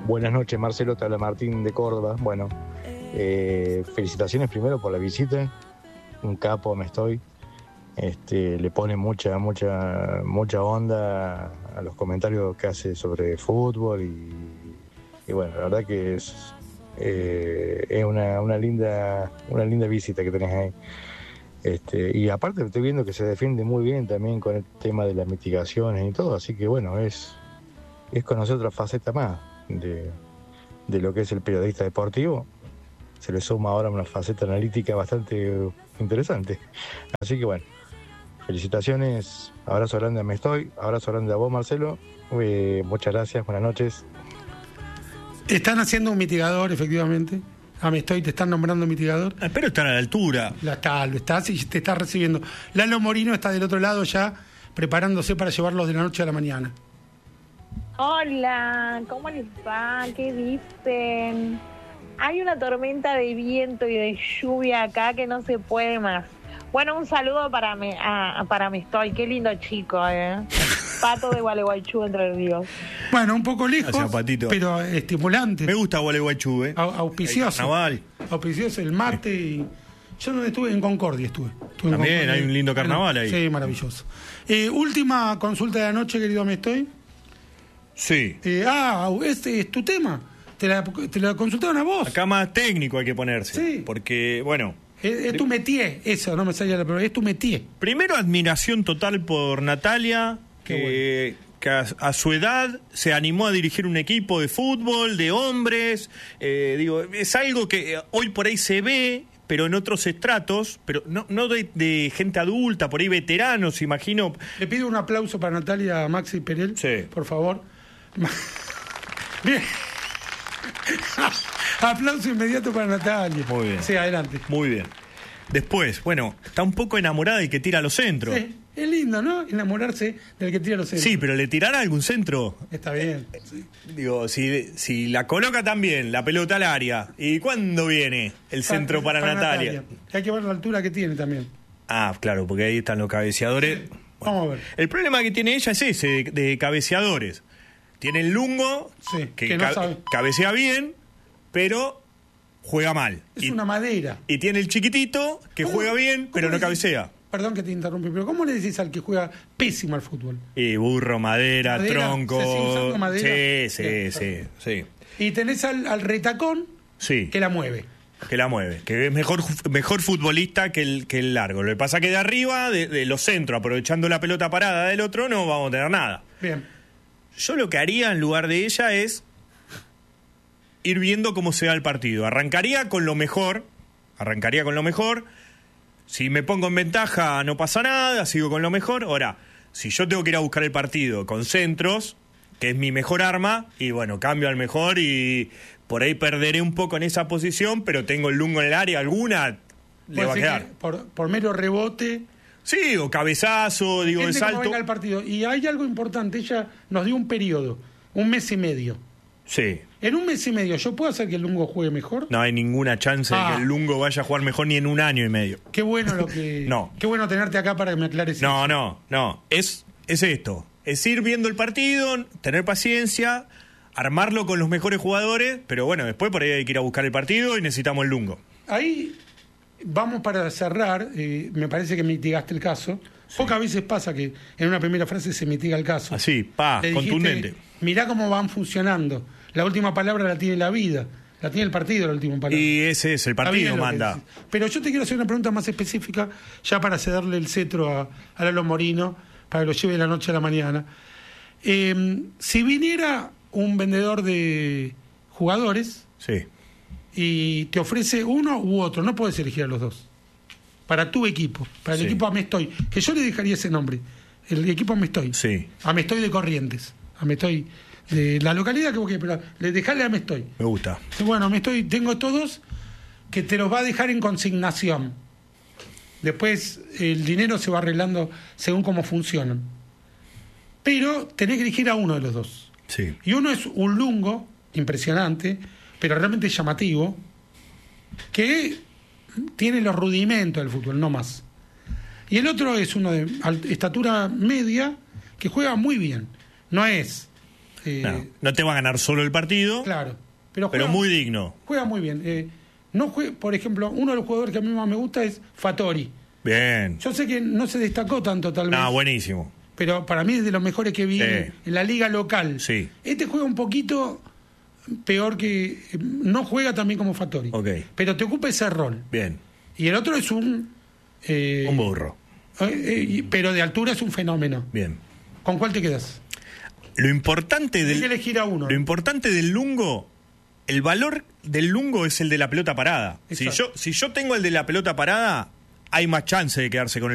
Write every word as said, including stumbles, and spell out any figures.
Buenas noches, Marcelo, te habla Martín de Córdoba. Bueno, eh, felicitaciones primero por la visita. Un capo me estoy. Este, le pone mucha, mucha, mucha onda a los comentarios que hace sobre fútbol y, y bueno, la verdad que es, eh, es una, una linda, una linda visita que tenés ahí. Este, y aparte estoy viendo que se defiende muy bien también con el tema de las mitigaciones y todo, así que bueno, es, es conocer otra faceta más de, de lo que es el periodista deportivo. Se le suma ahora una faceta analítica bastante interesante. Así que bueno, felicitaciones, abrazo grande a Me Estoy, abrazo grande a vos, Marcelo. Eh, muchas gracias, buenas noches. Están haciendo un mitigador, efectivamente. Ah, Me Estoy, te están nombrando mitigador. Espero estar a la altura. La está, lo estás y te está recibiendo. Lalo Morino está del otro lado ya preparándose para llevarlos de la noche a la mañana. Hola, ¿cómo les va? ¿Qué dicen? Hay una tormenta de viento y de lluvia acá que no se puede más. Bueno, un saludo para me, a, para Me Estoy. Qué lindo chico, ¿eh? Pato de Gualeguaychú, Entre Ríos. Bueno, un poco lejos, Patito, pero estimulante. Me gusta Gualeguaychú, ¿eh? A, auspicioso. Carnaval. Auspicioso el martes. Y yo donde estuve, en Concordia estuve. estuve en También Concordia. hay un lindo carnaval ahí. Sí, maravilloso. Eh, última consulta de la noche, querido Me Estoy. Sí. Eh, ah, este es tu tema. Te la, te la consultaron a vos. Acá más técnico hay que ponerse. Sí. Porque, bueno... Es, es tu métier, eso, no me salía la palabra, es tu métier. Primero, admiración total por Natalia, que, bueno. que a, a su edad se animó a dirigir un equipo de fútbol, de hombres. Eh, digo, es algo que hoy por ahí se ve, pero en otros estratos, pero no, no de, de gente adulta, por ahí veteranos, imagino. Le pido un aplauso para Natalia Maxi Perel, sí. Por favor. Bien. Aplauso inmediato para Natalia. Muy bien. Sí, adelante. Muy bien. Después, bueno, está un poco enamorada del que tira los centros. Sí, es lindo, ¿no? Enamorarse del que tira los centros. Sí, pero ¿le tirará algún centro? Está bien. Sí. Digo, si, si la coloca también, la pelota al área, ¿y cuándo viene el centro para, para Natalia? Natalia? Hay que ver la altura que tiene también. Ah, claro, porque ahí están los cabeceadores. Sí. Bueno, vamos a ver. El problema que tiene ella es ese, de, de cabeceadores. Tiene el lungo, sí, que, que no ca- sabe. cabecea bien, pero juega mal. Es y, una madera. Y tiene el chiquitito, que juega bien, pero no cabecea. Perdón que te interrumpí, pero ¿cómo le decís al que juega pésimo al fútbol? Y burro, madera, ¿Madera? tronco. ¿Se sigue usando madera? Sí, sí, Bien, sí, sí. Y tenés al, al retacón Sí. que la mueve. Que la mueve, que es mejor mejor futbolista que el, que el largo. Lo que pasa es que de arriba, de, de los centros, aprovechando la pelota parada del otro, no vamos a tener nada. Bien. Yo lo que haría en lugar de ella es ir viendo cómo se da el partido. Arrancaría con lo mejor, arrancaría con lo mejor. Si me pongo en ventaja no pasa nada, sigo con lo mejor. Ahora, si yo tengo que ir a buscar el partido con centros, que es mi mejor arma, y bueno, cambio al mejor y por ahí perderé un poco en esa posición, pero tengo el lungo en el área, alguna le va a quedar. Por, por mero rebote. Sí, o cabezazo, digo, de Gente como salto. venga al partido. Y hay algo importante, ella nos dio un periodo, un mes y medio. Sí. En un mes y medio, ¿yo puedo hacer que el Lungo juegue mejor? No hay ninguna chance Ah. de que el Lungo vaya a jugar mejor ni en un año y medio. Qué bueno lo que... No. Qué bueno tenerte acá para que me aclares No, eso. no, no. Es, es esto. Es ir viendo el partido, tener paciencia, armarlo con los mejores jugadores, pero bueno, después por ahí hay que ir a buscar el partido y necesitamos el Lungo. Ahí vamos para cerrar. Eh, me parece que mitigaste el caso. Sí. Pocas veces pasa que en una primera frase se mitiga el caso. Así, pa, Le dijiste, contundente. Mirá cómo van funcionando. La última palabra la tiene la vida. La tiene el partido, la última palabra. Y ese es, el partido manda. Pero yo te quiero hacer una pregunta más específica, ya para cederle el cetro a, a Lalo Morino, para que lo lleve de la noche a la mañana. Eh, si viniera un vendedor de jugadores sí. y te ofrece uno u otro, no puedes elegir a los dos. Para tu equipo, para el sí. equipo Amestoy, que yo le dejaría ese nombre, el equipo Amestoy. Sí. Amestoy de Corrientes. Amestoy de la localidad que vos quieras, pero le dejale a Amestoy. Me gusta. Bueno, Amestoy, tengo todos que te los va a dejar en consignación. Después el dinero se va arreglando según cómo funcionan. Pero tenés que elegir a uno de los dos. Sí. Y uno es un lungo, impresionante, pero realmente llamativo, que tiene los rudimentos del fútbol, no más. Y el otro es uno de estatura media, que juega muy bien. No es Eh, no, no te va a ganar solo el partido, claro. Pero, pero juega, muy digno. Juega muy bien. Eh, no juega, por ejemplo, uno de los jugadores que a mí más me gusta es Fattori. Bien. Yo sé que no se destacó tanto tal vez. Ah, buenísimo. Pero para mí es de los mejores que vi Sí. en, en la liga local. Sí. Este juega un poquito peor que... No juega también como Fattori. Ok. Pero te ocupa ese rol. Bien. Y el otro es un... eh, Un burro. eh, eh, pero de altura es un fenómeno. Bien. ¿Con cuál te quedas? Lo importante Hay del... que elegir a uno. Lo importante del lungo, el valor del lungo es el de la pelota parada. Si Exacto. yo, si yo tengo el de la pelota parada, hay más chance de quedarse con el